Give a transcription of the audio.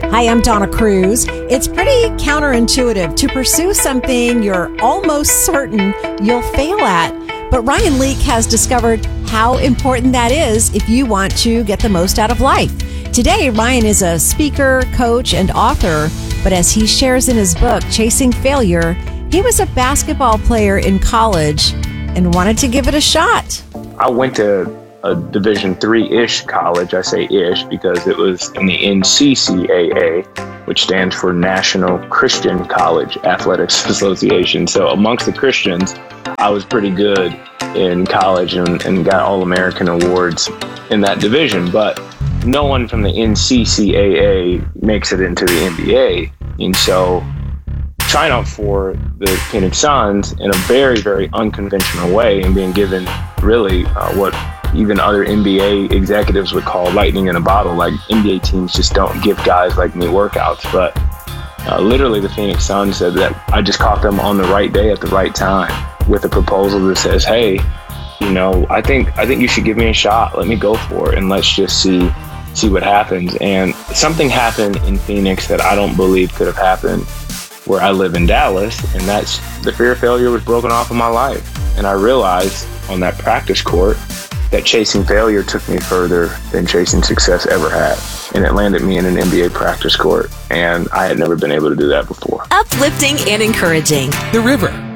Hi, I'm Donna Cruz. It's pretty counterintuitive to pursue something you're almost certain you'll fail at. But Ryan Leake has discovered how important that is if you want to get the most out of life. Today, Ryan is a speaker, coach, and author. But as he shares in his book, Chasing Failure, he was a basketball player in college and wanted to give it a shot. I went to a Division III-ish college. I say ish because it was in the NCCAA, which stands for National Christian College Athletics Association. So amongst the Christians, I was pretty good in college and got All-American awards in that division. But no one from the NCCAA makes it into the NBA. And so trying out for the Phoenix Suns in a very, very unconventional way and being given really what even other NBA executives would call lightning in a bottle. Like, NBA teams just don't give guys like me workouts. But literally the Phoenix Suns said that I just caught them on the right day at the right time with a proposal that says, hey, you know, I think you should give me a shot. Let me go for it and let's just see what happens. And something happened in Phoenix that I don't believe could have happened where I live in Dallas, and that's the fear of failure was broken off of my life. And I realized on that practice court that chasing failure took me further than chasing success ever had. And it landed me in an NBA practice court, and I had never been able to do that before. Uplifting and encouraging. The River